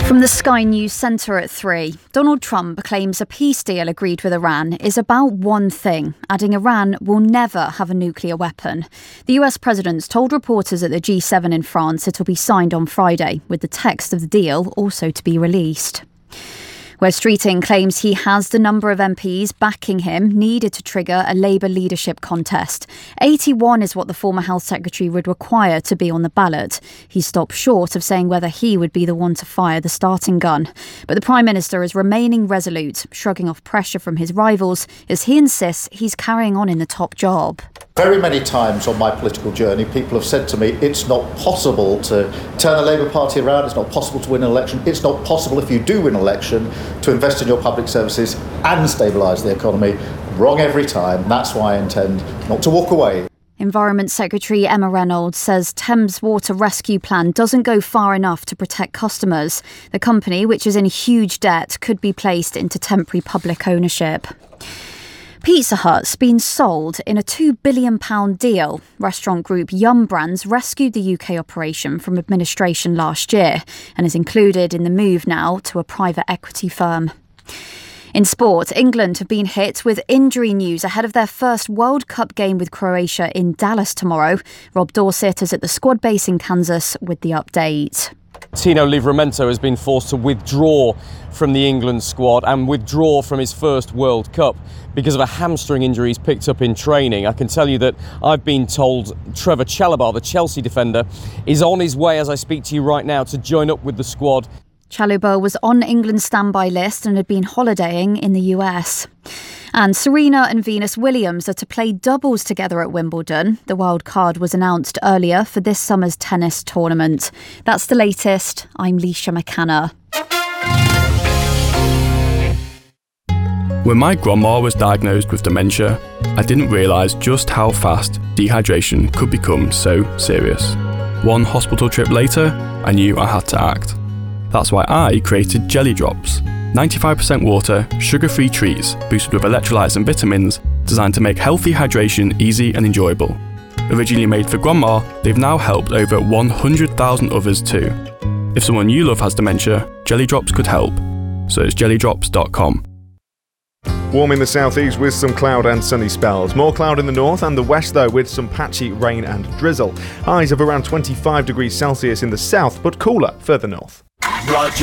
From the Sky News Centre at 3, Donald Trump claims a peace deal agreed with Iran is about one thing, adding Iran will never have a nuclear weapon. The US president told reporters at the G7 in France it will be signed on Friday, with the text of the deal also to be released. Wes Streeting claims he has the number of MPs backing him needed to trigger a Labour leadership contest. 81 is what the former Health Secretary would require to be on the ballot. He stopped short of saying whether he would be the one to fire the starting gun. But the Prime Minister is remaining resolute, shrugging off pressure from his rivals as he insists he's carrying on in the top job. Very many times on my political journey, people have said to me, it's not possible to turn the Labour Party around, it's not possible to win an election, it's not possible if you do win an election to invest in your public services and stabilise the economy. Wrong every time. That's why I intend not to walk away. Environment Secretary Emma Reynolds says Thames Water Rescue Plan doesn't go far enough to protect customers. The company, which is in huge debt, could be placed into temporary public ownership. Pizza Hut's been sold in a £2 billion deal. Restaurant group Yum Brands rescued the UK operation from administration last year and is included in the move now to a private equity firm. In sport, England have been hit with injury news ahead of their first World Cup game with Croatia in Dallas tomorrow. Rob Dorsett is at the squad base in Kansas with the update. Tino Livramento has been forced to withdraw from the England squad and withdraw from his first World Cup because of a hamstring injury he's picked up in training. I can tell you that I've been told Trevor Chalobah, the Chelsea defender, is on his way as I speak to you right now to join up with the squad. Chalobah was on England's standby list and had been holidaying in the US. And Serena and Venus Williams are to play doubles together at Wimbledon. The wild card was announced earlier for this summer's tennis tournament. That's the latest. I'm Leisha McCanna. When my grandma was diagnosed with dementia, I didn't realise just how fast dehydration could become so serious. One hospital trip later, I knew I had to act. That's why I created Jelly Drops. 95% water, sugar-free treats boosted with electrolytes and vitamins designed to make healthy hydration easy and enjoyable. Originally made for grandma, they've now helped over 100,000 others too. If someone you love has dementia, Jelly Drops could help. Search jellydrops.com. Warm in the southeast with some cloud and sunny spells. More cloud in the north and the west though, with some patchy rain and drizzle. Highs of around 25 degrees Celsius in the south, but cooler further north. Roger.